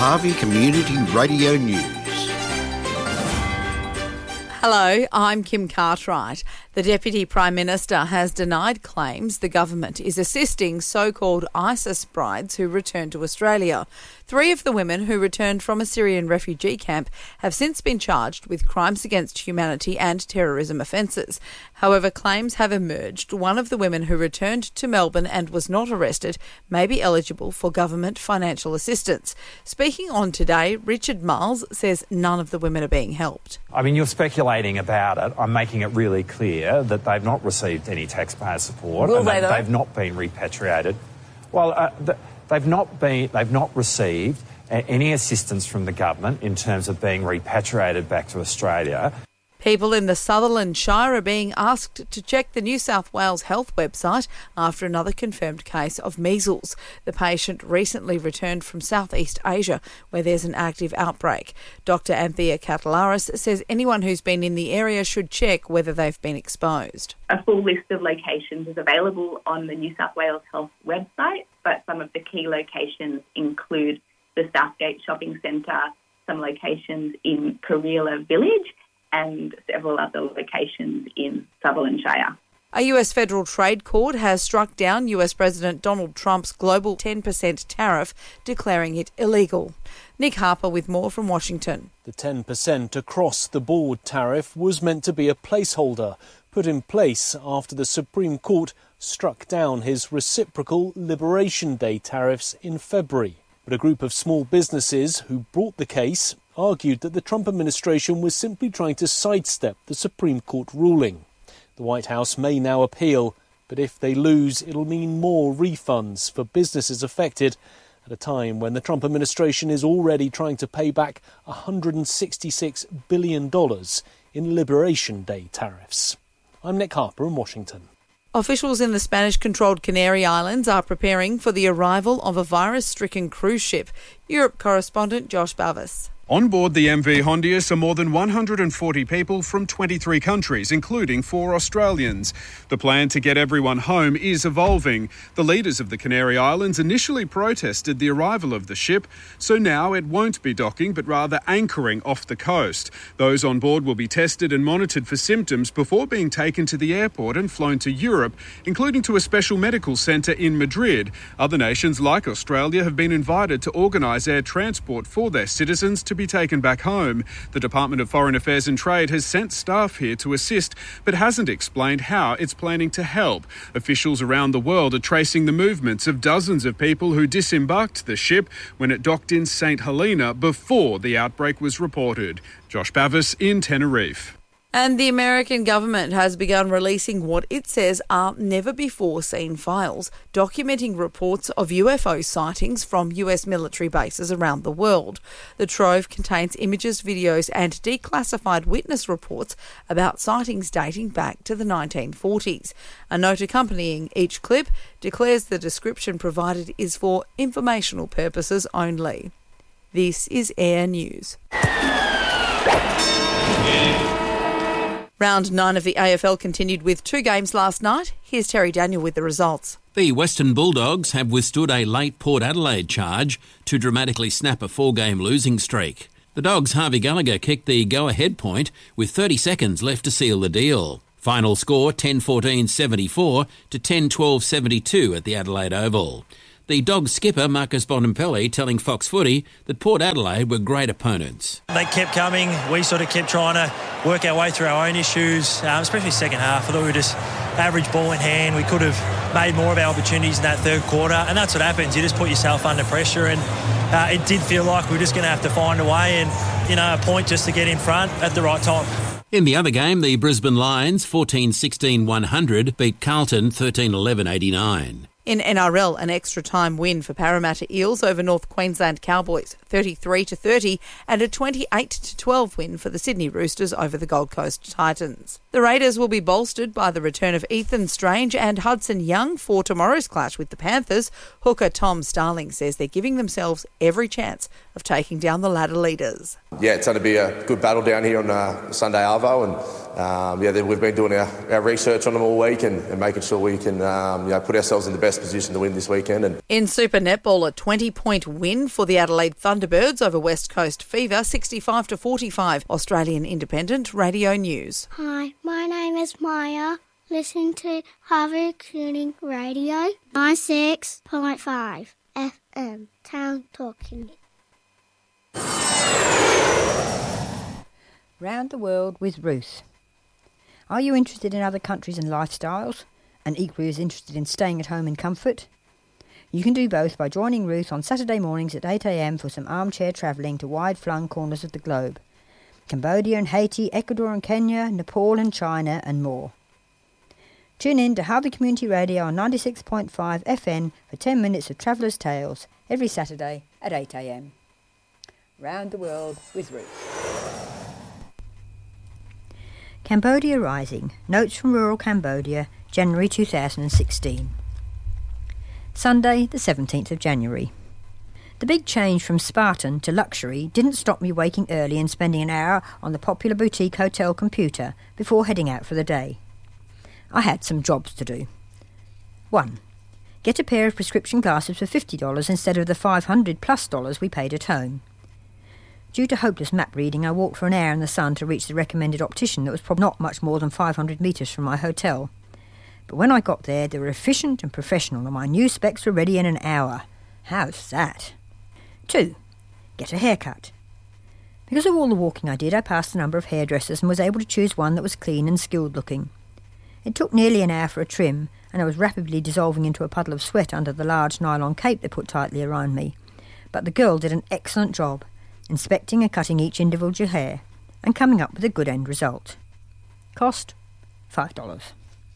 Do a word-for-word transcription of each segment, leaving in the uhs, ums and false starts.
Harvey Community Radio News. Hello, I'm Kim Cartwright. The Deputy Prime Minister has denied claims the government is assisting so-called ISIS brides who return to Australia. Three of the women who returned from a Syrian refugee camp have since been charged with crimes against humanity and terrorism offences. However, claims have emerged one of the women who returned to Melbourne and was not arrested may be eligible for government financial assistance. Speaking on Today, Richard Miles says none of the women are being helped. I mean, you're speculating about it. I'm making it really clear that they've not received any taxpayer support. Will and they, that though? They've not been repatriated. Well, uh, th- they've not been. They've not received uh, any assistance from the government in terms of being repatriated back to Australia. People in the Sutherland Shire are being asked to check the New South Wales Health website after another confirmed case of measles. The patient recently returned from Southeast Asia, where there's an active outbreak. Doctor Anthea Catalaris says anyone who's been in the area should check whether they've been exposed. A full list of locations is available on the New South Wales Health website, but some of the key locations include the Southgate Shopping Centre, some locations in Kareela Village, and several other locations in Sutherland Shire. A U S federal trade court has struck down U S President Donald Trump's global ten percent tariff, declaring it illegal. Nick Harper with more from Washington. The ten percent across-the-board tariff was meant to be a placeholder, put in place after the Supreme Court struck down his reciprocal Liberation Day tariffs in February. But a group of small businesses who brought the case argued that the Trump administration was simply trying to sidestep the Supreme Court ruling. The White House may now appeal, but if they lose, it'll mean more refunds for businesses affected at a time when the Trump administration is already trying to pay back one hundred sixty-six billion dollars in Liberation Day tariffs. I'm Nick Harper in Washington. Officials in the Spanish-controlled Canary Islands are preparing for the arrival of a virus-stricken cruise ship. Europe correspondent Josh Bavis. On board the M V Hondius are more than one hundred forty people from twenty-three countries, including four Australians. The plan to get everyone home is evolving. The leaders of the Canary Islands initially protested the arrival of the ship, so now it won't be docking but rather anchoring off the coast. Those on board will be tested and monitored for symptoms before being taken to the airport and flown to Europe, including to a special medical centre in Madrid. Other nations like Australia have been invited to organise air transport for their citizens to be taken back home. The Department of Foreign Affairs and Trade has sent staff here to assist, but hasn't explained how it's planning to help. Officials around the world are tracing the movements of dozens of people who disembarked the ship when it docked in Saint Helena before the outbreak was reported. Josh Bavis in Tenerife. And the American government has begun releasing what it says are never-before-seen files documenting reports of U F O sightings from U S military bases around the world. The trove contains images, videos and declassified witness reports about sightings dating back to the nineteen forties. A note accompanying each clip declares the description provided is for informational purposes only. This is Air News. Round nine of the A F L continued with two games last night. Here's Terry Daniel with the results. The Western Bulldogs have withstood a late Port Adelaide charge to dramatically snap a four-game losing streak. The Dogs' Harvey Gallagher kicked the go-ahead point with thirty seconds left to seal the deal. Final score ten fourteen seventy-four to ten twelve seventy-two at the Adelaide Oval. The Dogs skipper Marcus Bontempelli telling Fox Footy that Port Adelaide were great opponents. They kept coming. We sort of kept trying to work our way through our own issues, um, especially second half. I thought we were just average ball in hand. We could have made more of our opportunities in that third quarter, and that's what happens. You just put yourself under pressure, and uh, it did feel like we were just going to have to find a way and, you know, a point just to get in front at the right time. In the other game, the Brisbane Lions fourteen sixteen one hundred beat Carlton thirteen eleven eighty-nine. In N R L, an extra-time win for Parramatta Eels over North Queensland Cowboys, thirty-three to thirty, and a twenty-eight to twelve win for the Sydney Roosters over the Gold Coast Titans. The Raiders will be bolstered by the return of Ethan Strange and Hudson Young for tomorrow's clash with the Panthers. Hooker Tom Starling says they're giving themselves every chance of taking down the ladder leaders. Yeah, it's going to be a good battle down here on uh, Sunday Arvo, and um, yeah, then we've been doing our, our research on them all week and, and making sure we can um, you know, put ourselves in the best position to win this weekend. And in Super Netball, a twenty-point win for the Adelaide Thunderbirds over West Coast Fever, sixty-five to forty-five. Australian Independent Radio News. Hi, my name is Maya. Listen to Harvard Community Radio ninety-six point five F M. Town Talking. Round the World with Ruth. Are you interested in other countries and lifestyles, and equally as interested in staying at home in comfort? You can do both by joining Ruth on Saturday mornings at eight a m for some armchair travelling to wide-flung corners of the globe. Cambodia and Haiti, Ecuador and Kenya, Nepal and China, and more. Tune in to Harvey Community Radio on ninety-six point five F M for ten minutes of Travellers' Tales every Saturday at eight a m. Round the World with Ruth. Cambodia Rising. Notes from Rural Cambodia, January two thousand sixteen. Sunday, the seventeenth of January. The big change from Spartan to luxury didn't stop me waking early and spending an hour on the popular boutique hotel computer before heading out for the day. I had some jobs to do. one. Get a pair of prescription glasses for fifty dollars instead of the five hundred plus dollars we paid at home. Due to hopeless map reading, I walked for an hour in the sun to reach the recommended optician that was probably not much more than five hundred metres from my hotel. But when I got there, they were efficient and professional, and my new specs were ready in an hour. How's that? two. Get a haircut. Because of all the walking I did, I passed a number of hairdressers and was able to choose one that was clean and skilled looking. It took nearly an hour for a trim, and I was rapidly dissolving into a puddle of sweat under the large nylon cape they put tightly around me. But the girl did an excellent job, inspecting and cutting each individual hair, and coming up with a good end result. Cost? five dollars.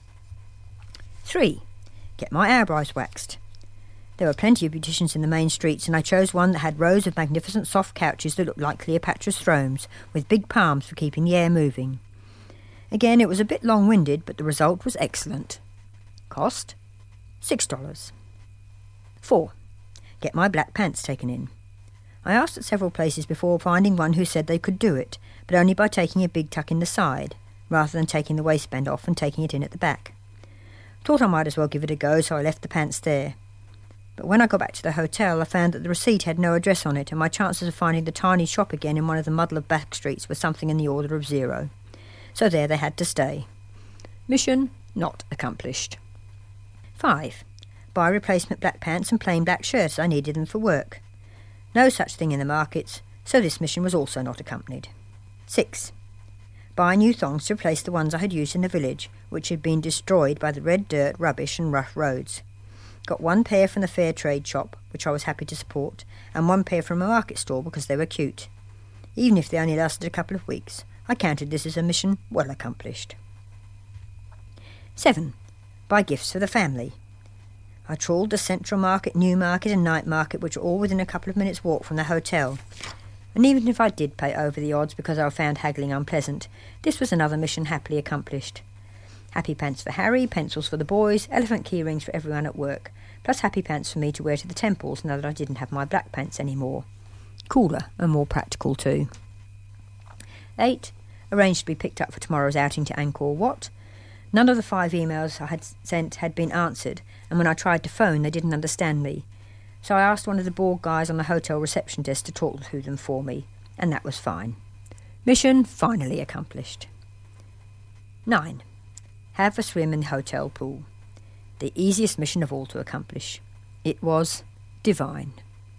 three. Get my eyebrows waxed. There were plenty of beauticians in the main streets, and I chose one that had rows of magnificent soft couches that looked like Cleopatra's thrones, with big palms for keeping the air moving. Again, it was a bit long-winded, but the result was excellent. Cost? six dollars. four. Get my black pants taken in. I asked at several places before finding one who said they could do it, but only by taking a big tuck in the side, rather than taking the waistband off and taking it in at the back. Thought I might as well give it a go, so I left the pants there. But when I got back to the hotel, I found that the receipt had no address on it, and my chances of finding the tiny shop again in one of the muddle of back streets were something in the order of zero. So there they had to stay. Mission not accomplished. five. Buy replacement black pants and plain black shirts. I needed them for work. No such thing in the markets, so this mission was also not accompanied. six. Buy new thongs to replace the ones I had used in the village, which had been destroyed by the red dirt, rubbish and rough roads. Got one pair from the fair trade shop, which I was happy to support, and one pair from a market stall because they were cute. Even if they only lasted a couple of weeks, I counted this as a mission well accomplished. seven. Buy gifts for the family. I trawled the Central Market, New Market and Night Market, which were all within a couple of minutes' walk from the hotel. And even if I did pay over the odds because I found haggling unpleasant, this was another mission happily accomplished. Happy pants for Harry, pencils for the boys, elephant key rings for everyone at work, plus happy pants for me to wear to the temples now that I didn't have my black pants anymore. Cooler and more practical too. eight. Arranged to be picked up for tomorrow's outing to Angkor Wat. None of the five emails I had sent had been answered, and when I tried to phone they didn't understand me. So I asked one of the Borg guys on the hotel reception desk to talk to them for me, and that was fine. Mission finally accomplished. nine. Have a swim in the hotel pool. The easiest mission of all to accomplish. It was divine.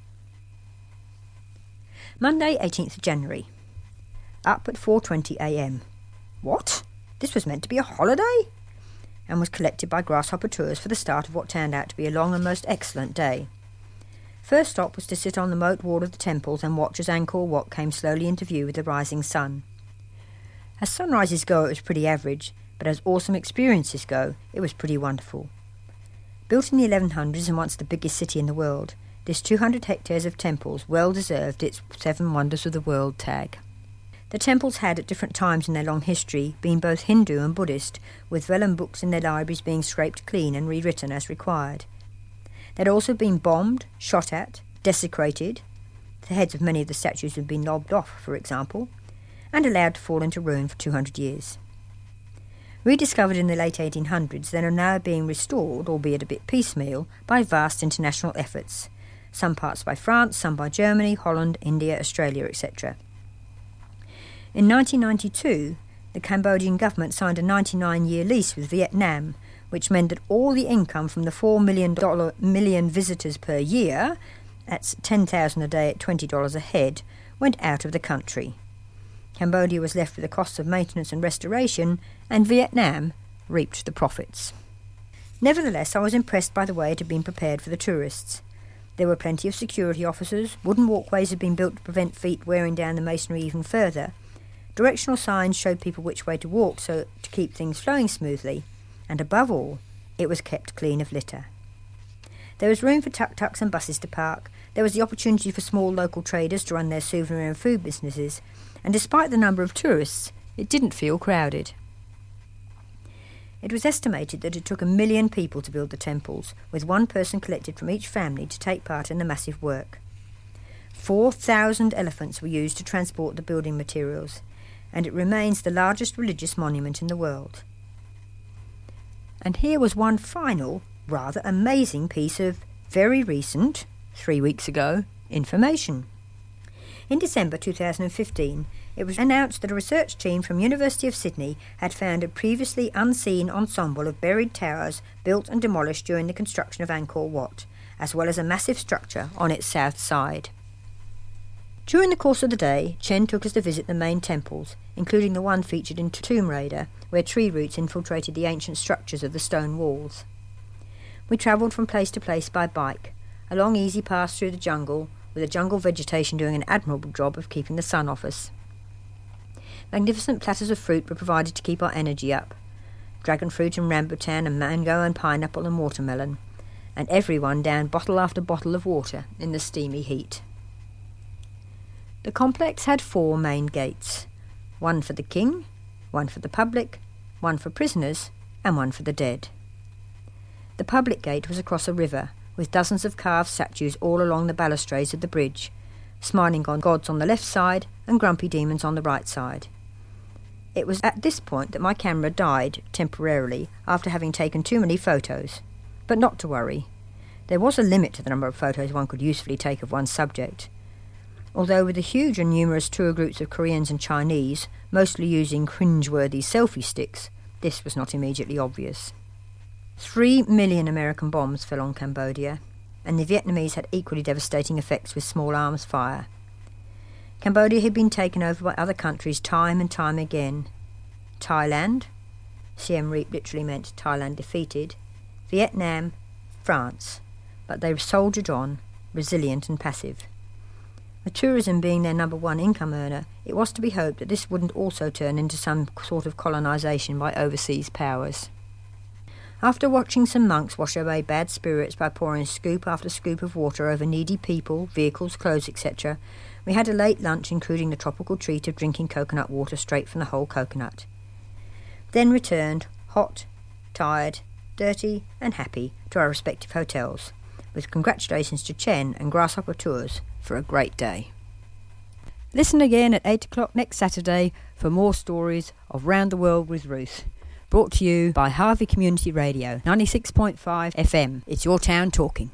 Monday, eighteenth of January. Up at four twenty a m. What? This was meant to be a holiday? And was collected by Grasshopper Tours for the start of what turned out to be a long and most excellent day. First stop was to sit on the moat wall of the temples and watch as Angkor Wat came slowly into view with the rising sun. As sunrises go, it was pretty average, but as awesome experiences go, it was pretty wonderful. Built in the eleven hundreds and once the biggest city in the world, this two hundred hectares of temples well deserved its Seven Wonders of the World tag. The temples had, at different times in their long history, been both Hindu and Buddhist, with vellum books in their libraries being scraped clean and rewritten as required. They had also been bombed, shot at, desecrated. The heads of many of the statues had been lobbed off, for example, and allowed to fall into ruin for two hundred years. Rediscovered in the late eighteen hundreds, they are now being restored, albeit a bit piecemeal, by vast international efforts. Some parts by France, some by Germany, Holland, India, Australia, et cetera. In nineteen ninety-two, the Cambodian government signed a ninety-nine year lease with Vietnam, which meant that all the income from the four million dollars million visitors per year, that's ten thousand a day at twenty dollars a head, went out of the country. Cambodia was left with the costs of maintenance and restoration, and Vietnam reaped the profits. Nevertheless, I was impressed by the way it had been prepared for the tourists. There were plenty of security officers, wooden walkways had been built to prevent feet wearing down the masonry even further, directional signs showed people which way to walk so to keep things flowing smoothly, and above all, it was kept clean of litter. There was room for tuk-tuks and buses to park, there was the opportunity for small local traders to run their souvenir and food businesses, and despite the number of tourists, it didn't feel crowded. It was estimated that it took a million people to build the temples, with one person collected from each family to take part in the massive work. Four thousand elephants were used to transport the building materials, and it remains the largest religious monument in the world. And here was one final, rather amazing piece of very recent, three weeks ago, information. In December two thousand fifteen, it was announced that a research team from University of Sydney had found a previously unseen ensemble of buried towers built and demolished during the construction of Angkor Wat, as well as a massive structure on its south side. During the course of the day, Chen took us to visit the main temples, including the one featured in Tomb Raider, where tree roots infiltrated the ancient structures of the stone walls. We travelled from place to place by bike, a long easy pass through the jungle, with the jungle vegetation doing an admirable job of keeping the sun off us. Magnificent platters of fruit were provided to keep our energy up. Dragon fruit and rambutan and mango and pineapple and watermelon. And everyone downed bottle after bottle of water in the steamy heat. The complex had four main gates. One for the king, one for the public, one for prisoners, and one for the dead. The public gate was across a river, with dozens of carved statues all along the balustrades of the bridge, smiling gods on the left side and grumpy demons on the right side. It was at this point that my camera died temporarily after having taken too many photos. But not to worry. There was a limit to the number of photos one could usefully take of one's subject. Although with the huge and numerous tour groups of Koreans and Chinese, mostly using cringe-worthy selfie sticks, this was not immediately obvious. Three million American bombs fell on Cambodia, and the Vietnamese had equally devastating effects with small arms fire. Cambodia had been taken over by other countries time and time again. Thailand, Siem Reap literally meant Thailand defeated, Vietnam, France, but they soldiered on, resilient and passive. With tourism being their number one income earner, it was to be hoped that this wouldn't also turn into some sort of colonisation by overseas powers. After watching some monks wash away bad spirits by pouring scoop after scoop of water over needy people, vehicles, clothes, et cetera, we had a late lunch including the tropical treat of drinking coconut water straight from the whole coconut. Then returned, hot, tired, dirty and happy, to our respective hotels, with congratulations to Chen and Grasshopper Tours for a great day. Listen again at eight o'clock next Saturday for more stories of Round the World with Ruth. Brought to you by Harvey Community Radio, ninety-six point five F M. It's your town talking.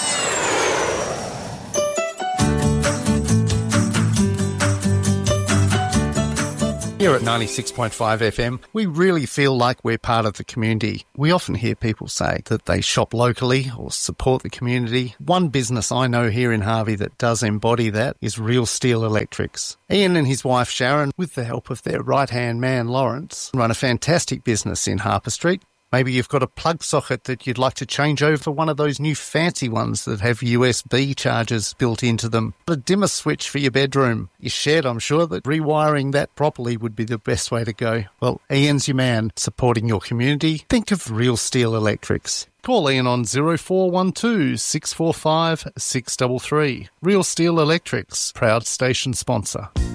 Here at ninety-six point five F M, we really feel like we're part of the community. We often hear people say that they shop locally or support the community. One business I know here in Harvey that does embody that is Real Steel Electrics. Ian and his wife Sharon, with the help of their right-hand man Lawrence, run a fantastic business in Harper Street. Maybe you've got a plug socket that you'd like to change over for one of those new fancy ones that have U S B chargers built into them. A dimmer switch for your bedroom. Your shed, I'm sure that rewiring that properly would be the best way to go. Well, Ian's your man, supporting your community. Think of Real Steel Electrics. Call Ian on zero four one two, six four five, six three three. Real Steel Electrics, proud station sponsor.